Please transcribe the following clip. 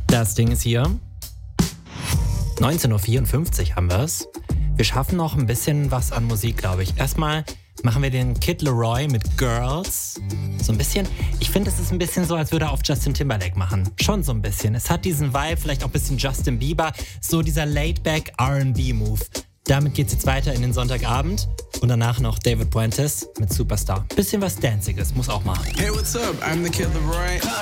Das Ding ist hier. 19.54 Uhr haben wir es. Wir schaffen noch ein bisschen was an Musik, glaube ich. Erstmal machen wir den Kid Laroi mit Girls. So ein bisschen. Ich finde, es ist ein bisschen so, als würde er auf Justin Timberlake machen. Schon so ein bisschen. Es hat diesen Vibe, vielleicht auch ein bisschen Justin Bieber. So dieser Laid-Back R&B-Move. Damit geht's jetzt weiter in den Sonntagabend. Und danach noch David Puentes mit Superstar. Bisschen was Danciges, muss auch machen. Hey, what's up? I'm the Kid Laroi.